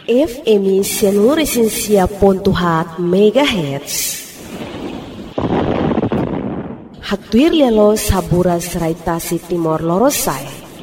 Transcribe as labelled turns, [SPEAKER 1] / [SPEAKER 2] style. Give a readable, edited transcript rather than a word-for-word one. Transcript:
[SPEAKER 1] FM 107.4 MHz. Hatuir lialo saburas Raitasi Timor Lorosai.